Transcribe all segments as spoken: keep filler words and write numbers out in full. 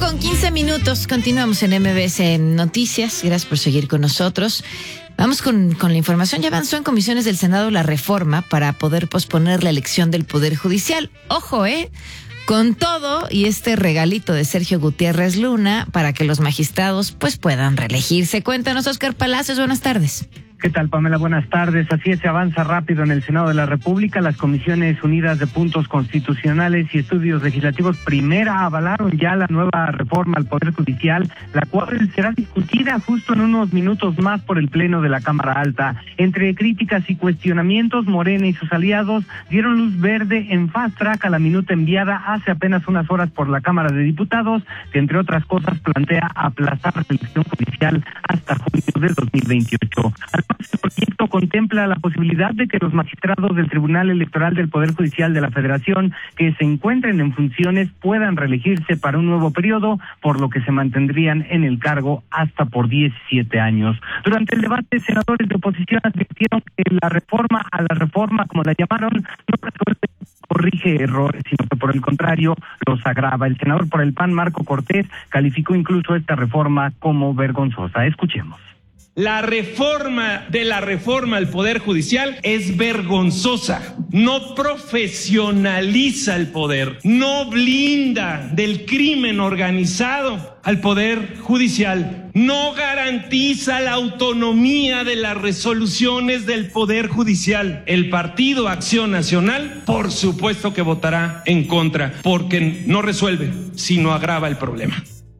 con quince minutos, continuamos en M B S Noticias. Gracias por seguir con nosotros. Vamos con, con la información. Ya avanzó en comisiones del Senado la reforma para poder posponer la elección del Poder Judicial. Ojo, ¿eh? Con todo y este regalito de Sergio Gutiérrez Luna para que los magistrados pues puedan reelegirse. Cuéntanos, Oscar Palacios, buenas tardes. ¿Qué tal, Pamela? Buenas tardes. Así es, se avanza rápido en el Senado de la República. Las Comisiones Unidas de Puntos Constitucionales y Estudios Legislativos primera avalaron ya la nueva reforma al Poder Judicial, la cual será discutida justo en unos minutos más por el Pleno de la Cámara Alta. Entre críticas y cuestionamientos, Morena y sus aliados dieron luz verde en fast track a la minuta enviada hace apenas unas horas por la Cámara de Diputados, que entre otras cosas plantea aplazar la elección judicial hasta junio de dos mil veintiocho. Este proyecto contempla la posibilidad de que los magistrados del Tribunal Electoral del Poder Judicial de la Federación que se encuentren en funciones puedan reelegirse para un nuevo periodo, por lo que se mantendrían en el cargo hasta por diecisiete años. Durante el debate, senadores de oposición advirtieron que la reforma a la reforma, como la llamaron, no resuelve corrige errores, sino que por el contrario los agrava. El senador por el P A N, Marco Cortés, calificó incluso esta reforma como vergonzosa. Escuchemos. La reforma de la reforma al Poder Judicial es vergonzosa, no profesionaliza el poder, no blinda del crimen organizado al Poder Judicial, no garantiza la autonomía de las resoluciones del Poder Judicial. El Partido Acción Nacional, por supuesto que votará en contra, porque no resuelve, sino agrava el problema.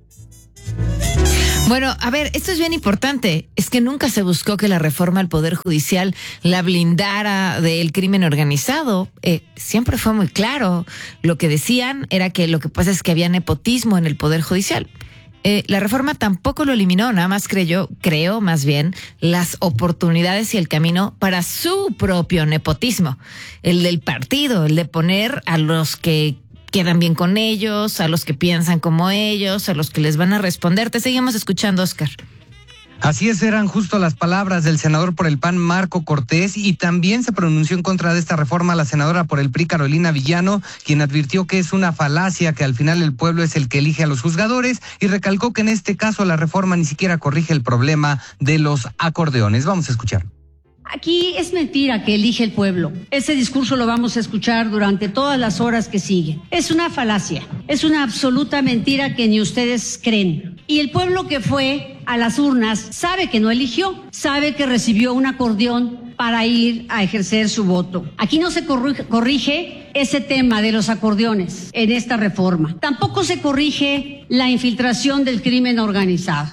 Bueno, a ver, esto es bien importante. Es que nunca se buscó que la reforma al Poder Judicial la blindara del crimen organizado. Eh, siempre fue muy claro. Lo que decían era que lo que pasa es que había nepotismo en el Poder Judicial. Eh, la reforma tampoco lo eliminó, nada más creyó, creo más bien, las oportunidades y el camino para su propio nepotismo. El del partido, el de poner a los que quedan bien con ellos, a los que piensan como ellos, a los que les van a responder. Te seguimos escuchando, Oscar. Así es, eran justo las palabras del senador por el P A N, Marco Cortés, y también se pronunció en contra de esta reforma la senadora por el P R I, Carolina Villano, quien advirtió que es una falacia, que al final el pueblo es el que elige a los juzgadores, y recalcó que en este caso la reforma ni siquiera corrige el problema de los acordeones. Vamos a escuchar. Aquí es mentira que elige el pueblo. Ese discurso lo vamos a escuchar durante todas las horas que siguen. Es una falacia, es una absoluta mentira que ni ustedes creen. Y el pueblo que fue a las urnas sabe que no eligió, sabe que recibió un acordeón para ir a ejercer su voto. Aquí no se corrige, corrige ese tema de los acordeones en esta reforma. Tampoco se corrige la infiltración del crimen organizado.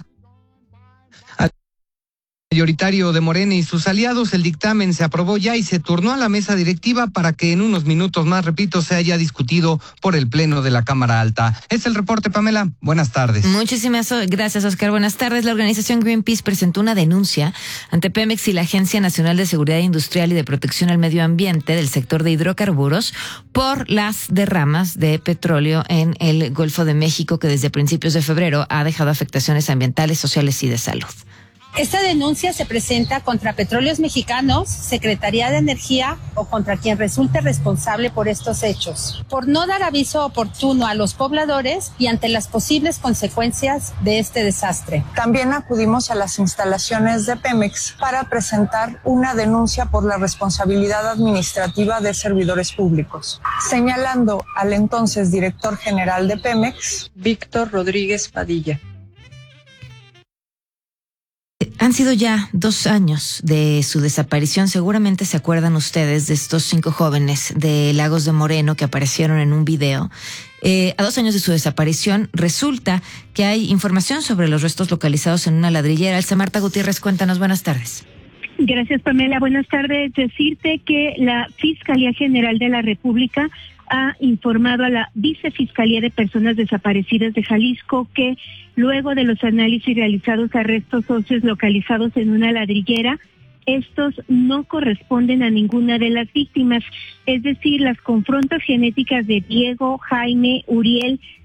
Mayoritario de Morena y sus aliados, el dictamen se aprobó ya y se turnó a la mesa directiva para que en unos minutos más, repito, se haya discutido por el Pleno de la Cámara Alta. Es el reporte, Pamela. Buenas tardes. Muchísimas gracias, Oscar. Buenas tardes. La organización Greenpeace presentó una denuncia ante Pemex y la Agencia Nacional de Seguridad Industrial y de Protección al Medio Ambiente del sector de hidrocarburos por las derramas de petróleo en el Golfo de México, que desde principios de febrero ha dejado afectaciones ambientales, sociales y de salud. Esta denuncia se presenta contra Petróleos Mexicanos, Secretaría de Energía o contra quien resulte responsable por estos hechos, por no dar aviso oportuno a los pobladores y ante las posibles consecuencias de este desastre. También acudimos a las instalaciones de Pemex para presentar una denuncia por la responsabilidad administrativa de servidores públicos, señalando al entonces director general de Pemex, Víctor Rodríguez Padilla. Han sido ya dos años de su desaparición. Seguramente se acuerdan ustedes de estos cinco jóvenes de Lagos de Moreno que aparecieron en un video. Eh, a dos años de su desaparición, resulta que hay información sobre los restos localizados en una ladrillera. Elsa Marta Gutiérrez, cuéntanos, buenas tardes. Gracias, Pamela. Buenas tardes. Decirte que la Fiscalía General de la República ha informado a la Vicefiscalía de Personas Desaparecidas de Jalisco que luego de los análisis realizados a restos óseos localizados en una ladrillera, estos no corresponden a ninguna de las víctimas, es decir, las confrontas genéticas de Diego, Jaime, Uriel,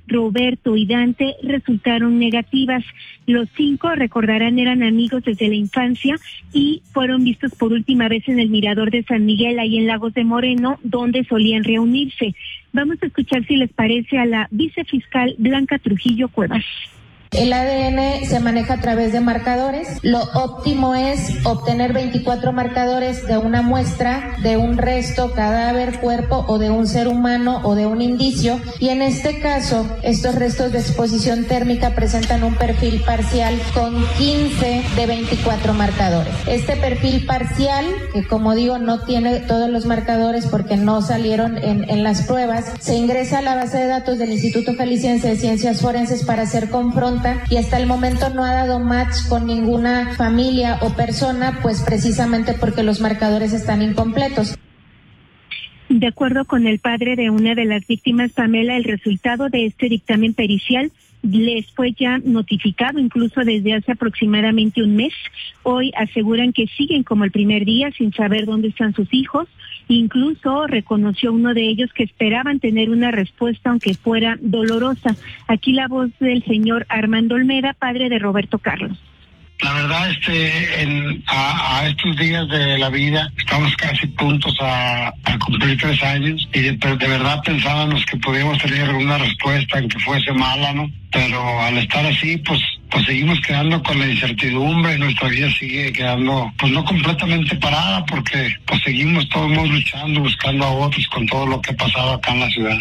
Roberto y Dante resultaron negativas. Los cinco, recordarán, eran amigos desde la infancia y fueron vistos por última vez en el Mirador de San Miguel, ahí en Lagos de Moreno, donde solían reunirse. Vamos a escuchar si les parece a la vicefiscal Blanca Trujillo Cuevas. El A D N se maneja a través de marcadores. Lo óptimo es obtener veinticuatro marcadores de una muestra, de un resto, cadáver, cuerpo o de un ser humano o de un indicio. Y en este caso, estos restos de exposición térmica presentan un perfil parcial con quince de veinticuatro marcadores. Este perfil parcial, que como digo no tiene todos los marcadores porque no salieron en, en las pruebas, se ingresa a la base de datos del Instituto Jalisciense de Ciencias Forenses para hacer confronto. Y hasta el momento no ha dado match con ninguna familia o persona, pues precisamente porque los marcadores están incompletos. De acuerdo con el padre de una de las víctimas, Pamela, el resultado de este dictamen pericial les fue ya notificado incluso desde hace aproximadamente un mes. Hoy aseguran que siguen como el primer día sin saber dónde están sus hijos. Incluso reconoció uno de ellos que esperaban tener una respuesta aunque fuera dolorosa. Aquí la voz del señor Armando Olmeda, padre de Roberto Carlos. La verdad, este, en, a, a estos días de la vida estamos casi puntos a, a cumplir tres años y de, de verdad pensábamos que podíamos tener alguna respuesta que fuese mala, ¿no? Pero al estar así, pues, pues seguimos quedando con la incertidumbre, nuestra vida sigue quedando, pues no completamente parada porque pues seguimos todos luchando, buscando a otros con todo lo que ha pasado acá en la ciudad.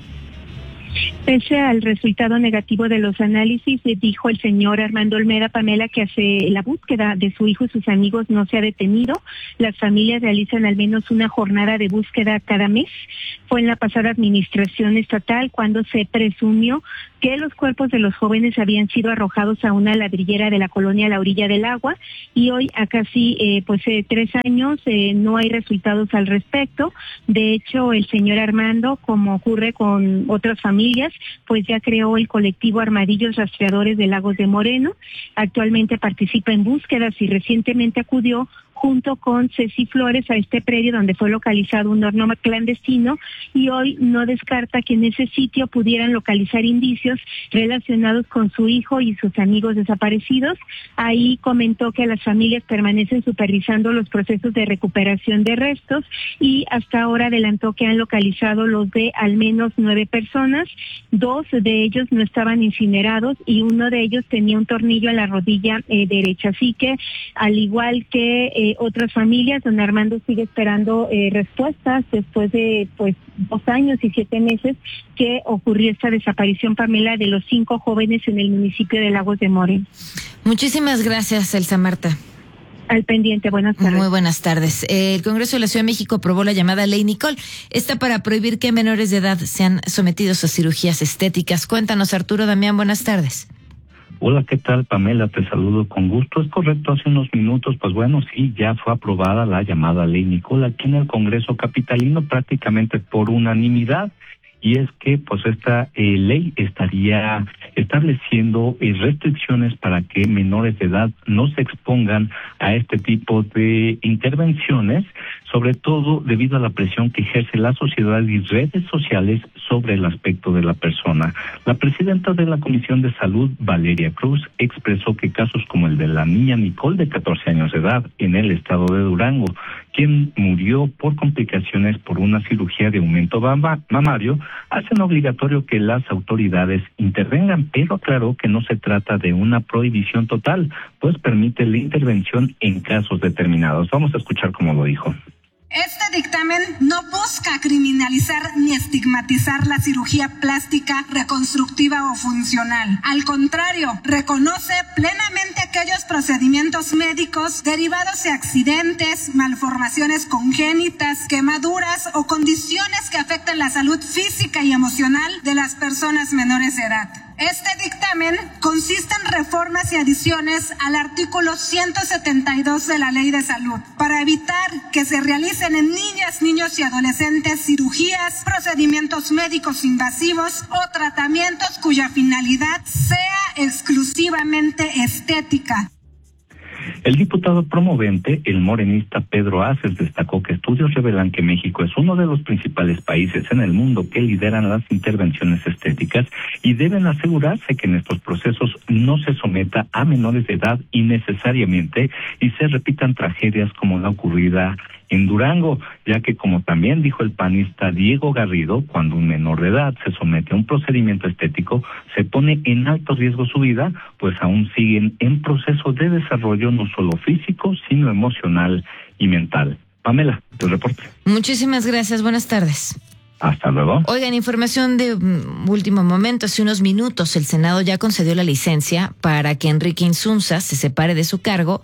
Pese al resultado negativo de los análisis, dijo el señor Armando Olmeda, Pamela, que hace la búsqueda de su hijo y sus amigos no se ha detenido. Las familias realizan al menos una jornada de búsqueda cada mes. Fue en la pasada administración estatal cuando se presumió que los cuerpos de los jóvenes habían sido arrojados a una ladrillera de la colonia a la orilla del agua y hoy a casi eh, pues eh, tres años eh, no hay resultados al respecto. De hecho, el señor Armando, como ocurre con otras familias, pues ya creó el colectivo Armadillos Rastreadores de Lagos de Moreno. Actualmente participa en búsquedas y recientemente acudió junto con Ceci Flores a este predio donde fue localizado un horno clandestino y hoy no descarta que en ese sitio pudieran localizar indicios relacionados con su hijo y sus amigos desaparecidos. Ahí comentó que las familias permanecen supervisando los procesos de recuperación de restos y hasta ahora adelantó que han localizado los de al menos nueve personas, dos de ellos no estaban incinerados y uno de ellos tenía un tornillo en la rodilla eh, derecha. Así que al igual que eh, otras familias, don Armando sigue esperando eh, respuestas después de pues dos años y siete meses que ocurrió esta desaparición, Pamela, de los cinco jóvenes en el municipio de Lagos de Moreno. Muchísimas gracias, Elsa Marta. Al pendiente, buenas tardes. Muy buenas tardes. El Congreso de la Ciudad de México aprobó la llamada Ley Nicole. Esta para prohibir que menores de edad sean sometidos a cirugías estéticas. Cuéntanos, Arturo Damián, buenas tardes. Hola, ¿qué tal, Pamela? Te saludo con gusto. Es correcto, hace unos minutos, pues bueno, sí, ya fue aprobada la llamada Ley Nicole aquí en el Congreso capitalino prácticamente por unanimidad. Y es que, pues, esta eh, ley estaría estableciendo eh, restricciones para que menores de edad no se expongan a este tipo de intervenciones, sobre todo debido a la presión que ejerce la sociedad y redes sociales sobre el aspecto de la persona. La presidenta de la Comisión de Salud, Valeria Cruz, expresó que casos como el de la niña Nicole, de catorce años de edad, en el estado de Durango, quien murió por complicaciones por una cirugía de aumento mamario, hacen obligatorio que las autoridades intervengan, pero aclaró que no se trata de una prohibición total, pues permite la intervención en casos determinados. Vamos a escuchar cómo lo dijo. Este dictamen no busca criminalizar ni estigmatizar la cirugía plástica, reconstructiva o funcional. Al contrario, reconoce plenamente aquellos procedimientos médicos derivados de accidentes, malformaciones congénitas, quemaduras o condiciones que afectan la salud física y emocional de las personas menores de edad. Este dictamen consiste en reformas y adiciones al artículo ciento setenta y dos de la Ley de Salud para evitar que se realicen en niñas, niños y adolescentes cirugías, procedimientos médicos invasivos o tratamientos cuya finalidad sea exclusivamente estética. El diputado promovente, el morenista Pedro Aces, destacó que estudios revelan que México es uno de los principales países en el mundo que lideran las intervenciones estéticas y deben asegurarse que en estos procesos no se someta a menores de edad innecesariamente y se repitan tragedias como la ocurrida en Durango, ya que, como también dijo el panista Diego Garrido, cuando un menor de edad se somete a un procedimiento estético, se pone en alto riesgo su vida, pues aún siguen en proceso de desarrollo no solo físico, sino emocional y mental. Pamela, tu reporte. Muchísimas gracias, buenas tardes. Hasta luego. Oigan, información de um, último momento. Hace unos minutos el Senado ya concedió la licencia para que Enrique Insunza se separe de su cargo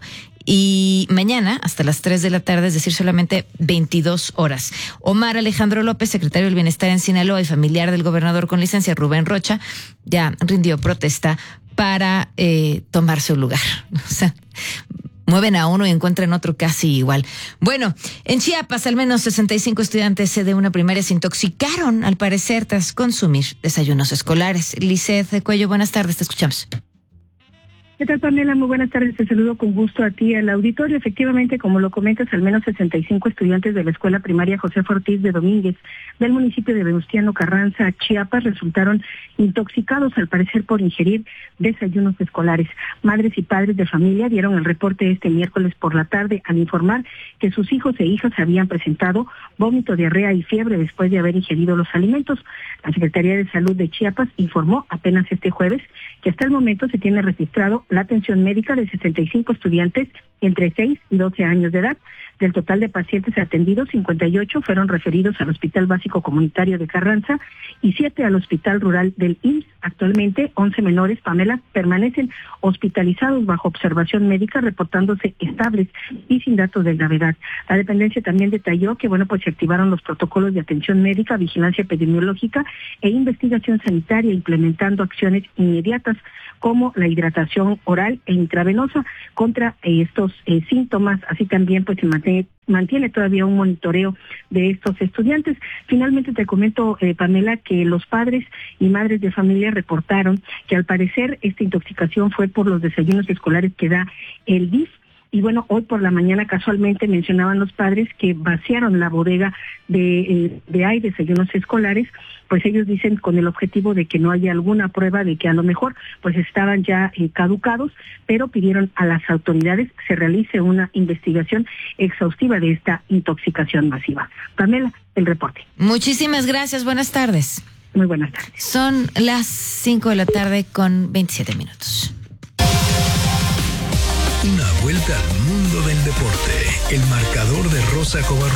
y mañana hasta las tres de la tarde, es decir, solamente veintidós horas. Omar Alejandro López, secretario del Bienestar en Sinaloa y familiar del gobernador con licencia, Rubén Rocha, ya rindió protesta para eh, tomar su lugar. O sea, mueven a uno y encuentran otro casi igual. Bueno, en Chiapas al menos sesenta y cinco estudiantes de una primaria se intoxicaron, al parecer, tras consumir desayunos escolares. Lisset Cuello, buenas tardes, te escuchamos. ¿Qué tal, Pamela? Muy buenas tardes, te saludo con gusto a ti al auditorio. Efectivamente, como lo comentas, al menos sesenta y cinco estudiantes de la escuela primaria José Ortiz de Domínguez del municipio de Venustiano Carranza, Chiapas, resultaron intoxicados, al parecer por ingerir desayunos escolares. Madres y padres de familia dieron el reporte este miércoles por la tarde al informar que sus hijos e hijas habían presentado vómito, diarrea y fiebre después de haber ingerido los alimentos. La Secretaría de Salud de Chiapas informó apenas este jueves que hasta el momento se tiene registrado la atención médica de sesenta y cinco estudiantes entre seis y doce años de edad. Del total de pacientes atendidos, cincuenta y ocho fueron referidos al Hospital Básico Comunitario de Carranza y siete al Hospital Rural del I M S S. Actualmente, once menores, Pamela, permanecen hospitalizados bajo observación médica, reportándose estables y sin datos de gravedad. La dependencia también detalló que, bueno, pues se activaron los protocolos de atención médica, vigilancia epidemiológica e investigación sanitaria, implementando acciones inmediatas como la hidratación oral e intravenosa contra eh, estos eh, síntomas. Así también, pues se mantiene mantiene todavía un monitoreo de estos estudiantes. Finalmente te comento, eh, Pamela, que los padres y madres de familia reportaron que al parecer esta intoxicación fue por los desayunos escolares que da el D I F. Y bueno, hoy por la mañana casualmente mencionaban los padres que vaciaron la bodega de, eh, de hay desayunos escolares, pues ellos dicen con el objetivo de que no haya alguna prueba de que a lo mejor pues estaban ya eh, caducados, pero pidieron a las autoridades se realice una investigación exhaustiva de esta intoxicación masiva. Pamela, el reporte. Muchísimas gracias, buenas tardes. Muy buenas tardes. Son las cinco de la tarde con veintisiete minutos. Una vuelta al mundo del deporte. El marcador de Rosa Covarrubias.